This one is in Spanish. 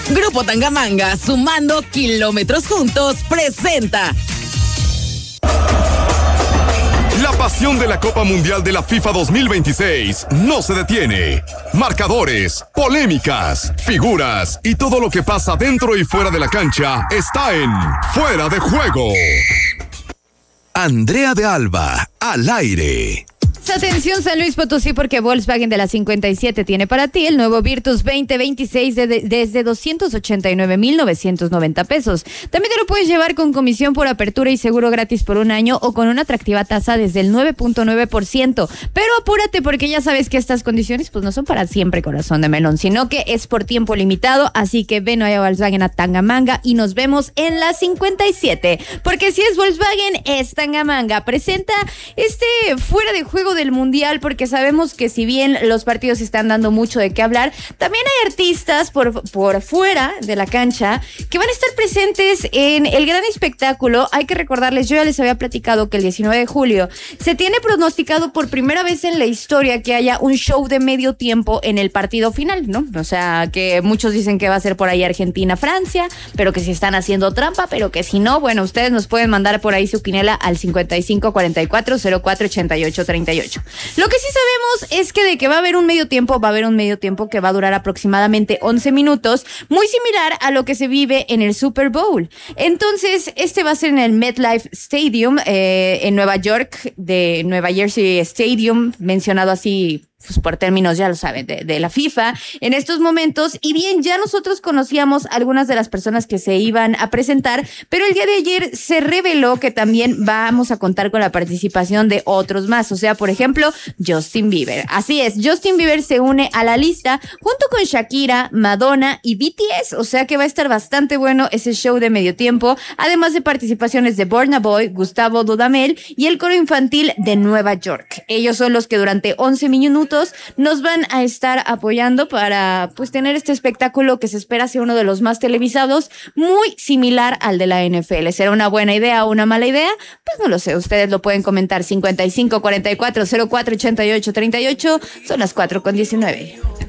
Grupo Tangamanga, sumando kilómetros juntos, presenta. La pasión de la Copa Mundial de la FIFA 2026 no se detiene. Marcadores, polémicas, figuras y todo lo que pasa dentro y fuera de la cancha está en Fuera de Juego. Andrea de Alba, al aire. Atención San Luis Potosí, porque Volkswagen de la 57 tiene para ti el nuevo Virtus 2026 desde 289,990 pesos. También te lo puedes llevar con comisión por apertura y seguro gratis por un año o con una atractiva tasa desde el 9.9%. Pero apúrate, porque ya sabes que estas condiciones pues no son para siempre, corazón de melón, sino que es por tiempo limitado. Así que ven a Volkswagen a Tangamanga y nos vemos en la 57. Porque si es Volkswagen, es Tangamanga. Presenta Fuera de Juego del Mundial, porque sabemos que si bien los partidos están dando mucho de qué hablar, también hay artistas por fuera de la cancha que van a estar presentes en el gran espectáculo. Hay que recordarles, yo ya les había platicado que el 19 de julio se tiene pronosticado por primera vez en la historia que haya un show de medio tiempo en el partido final, ¿no? O sea, que muchos dicen que va a ser por ahí Argentina-Francia, pero que si están haciendo trampa, pero que si no, bueno, ustedes nos pueden mandar por ahí su quinela al 5544-048838. Lo que sí sabemos es que de que va a haber un medio tiempo que va a durar aproximadamente 11 minutos, muy similar a lo que se vive en el Super Bowl. Entonces, va a ser en el MetLife Stadium, en Nueva York, de Nueva Jersey Stadium, mencionado así pues por términos, ya lo saben, de la FIFA en estos momentos. Y bien, ya nosotros conocíamos algunas de las personas que se iban a presentar, pero el día de ayer se reveló que también vamos a contar con la participación de otros más. O sea, por ejemplo, Justin Bieber. Así es, Justin Bieber se une a la lista junto con Shakira, Madonna y BTS. O sea que va a estar bastante bueno ese show de medio tiempo, además de participaciones de Burna Boy, Gustavo Dudamel y el coro infantil de Nueva York. Ellos son los que durante 11 minutos nos van a estar apoyando para pues tener este espectáculo que se espera sea uno de los más televisados, muy similar al de la NFL. ¿Será una buena idea o una mala idea? Pues no lo sé, ustedes lo pueden comentar. 5544-048838, son las 4:19.